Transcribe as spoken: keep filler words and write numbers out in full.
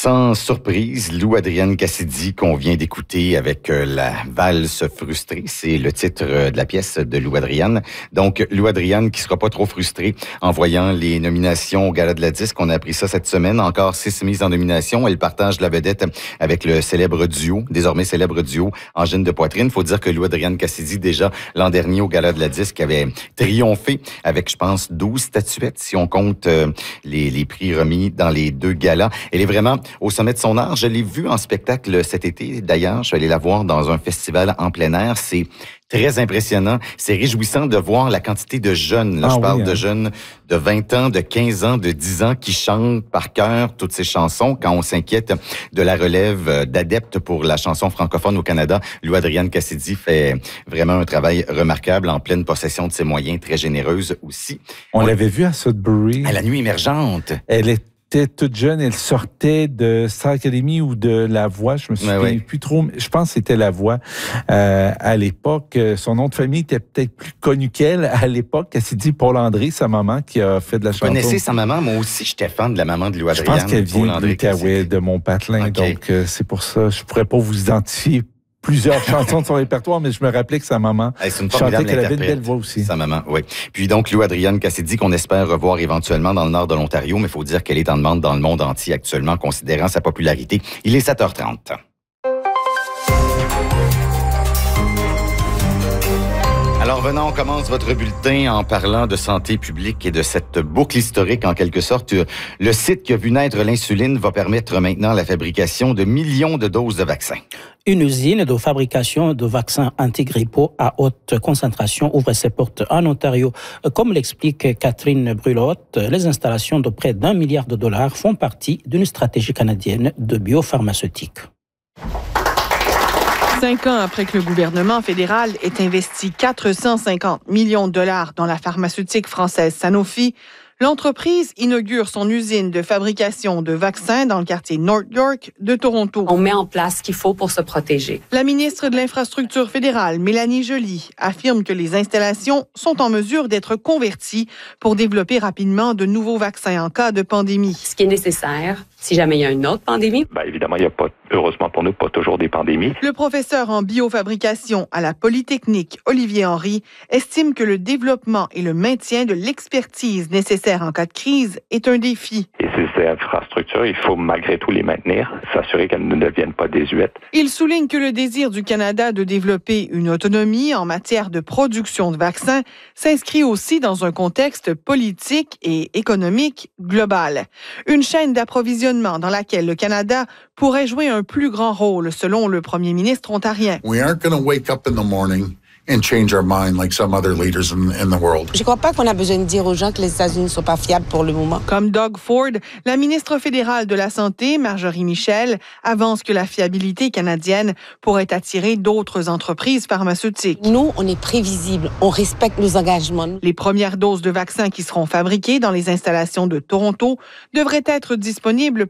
Sans surprise, Lou Adrienne Cassidy qu'on vient d'écouter avec euh, la valse frustrée, c'est le titre euh, de la pièce de Lou Adrienne. Donc Lou Adrienne qui sera pas trop frustrée en voyant les nominations au Gala de la Disque. On a appris ça cette semaine. Encore six mises en nomination. Elle partage la vedette avec le célèbre duo, désormais célèbre duo Angine de Poitrine. Faut dire que Lou Adrienne Cassidy déjà l'an dernier au Gala de la Disque avait triomphé avec je pense douze statuettes si on compte euh, les, les prix remis dans les deux galas. Elle est vraiment au sommet de son art. Je l'ai vue en spectacle cet été. D'ailleurs, je suis allé la voir dans un festival en plein air. C'est très impressionnant. C'est réjouissant de voir la quantité de jeunes. Là, ah, je parle oui, hein. de jeunes de vingt ans, de quinze ans, de dix ans qui chantent par cœur toutes ces chansons. Quand on s'inquiète de la relève d'adeptes pour la chanson francophone au Canada, Lou Adrienne Cassidy fait vraiment un travail remarquable, en pleine possession de ses moyens, très généreuse aussi. On, on l'avait vue à Sudbury. À la nuit émergente. Elle est était toute jeune, elle sortait de Star Academy ou de La Voix, je me souviens ouais, ouais. plus trop, je pense que c'était La Voix euh, à l'époque. Son nom de famille était peut-être plus connu qu'elle à l'époque. Elle s'est dit Paul André, sa maman, qui a fait de la chanson. Vous connaissez sa maman? Moi aussi, j'étais fan de la maman de Lou Adrienne. Je pense qu'elle vient de l'Outaouais, de Mont-Patelin, okay. donc euh, c'est pour ça, je pourrais pas vous identifier plusieurs chansons de son répertoire, mais je me rappelais que sa maman hey, c'est une chantait qu'elle avait une belle voix aussi. Sa maman, oui. Puis donc, Lou Adrienne Cassidy, qu'on espère revoir éventuellement dans le nord de l'Ontario, mais il faut dire qu'elle est en demande dans le monde entier actuellement, considérant sa popularité. Il est sept heures trente. Alors venons, on commence votre bulletin en parlant de santé publique et de cette boucle historique en quelque sorte. Le site qui a vu naître l'insuline va permettre maintenant la fabrication de millions de doses de vaccins. Une usine de fabrication de vaccins antigrippaux à haute concentration ouvre ses portes en Ontario. Comme l'explique Catherine Brulotte, les installations de près d'un milliard de dollars font partie d'une stratégie canadienne de biopharmaceutique. Cinq ans après que le gouvernement fédéral ait investi quatre cent cinquante millions de dollars dans la pharmaceutique française Sanofi, l'entreprise inaugure son usine de fabrication de vaccins dans le quartier North York de Toronto. On met en place ce qu'il faut pour se protéger. La ministre de l'Infrastructure fédérale, Mélanie Joly, affirme que les installations sont en mesure d'être converties pour développer rapidement de nouveaux vaccins en cas de pandémie. Ce qui est nécessaire, si jamais il y a une autre pandémie. Bien, évidemment, il n'y a pas, heureusement pour nous, pas toujours des pandémies. Le professeur en biofabrication à la Polytechnique, Olivier Henry, estime que le développement et le maintien de l'expertise nécessaire en cas de crise est un défi. Et ces infrastructures, il faut malgré tout les maintenir, s'assurer qu'elles ne deviennent pas désuètes. Il souligne que le désir du Canada de développer une autonomie en matière de production de vaccins s'inscrit aussi dans un contexte politique et économique global. Une chaîne d'approvisionnement dans laquelle le Canada pourrait jouer un plus grand rôle, selon le premier ministre ontarien. We aren't going to wake up in the morning and change our mind like some other leaders in, in the world. Je ne crois pas qu'on a besoin de dire aux gens que les États-Unis ne sont pas fiables pour le moment. Comme Doug Ford, la ministre fédérale de la Santé, Marjorie Michel, avance que la fiabilité canadienne pourrait attirer d'autres entreprises pharmaceutiques. Nous, on est prévisibles, on respecte nos engagements. Les premières doses de vaccins qui seront fabriquées dans les installations de Toronto devraient être disponibles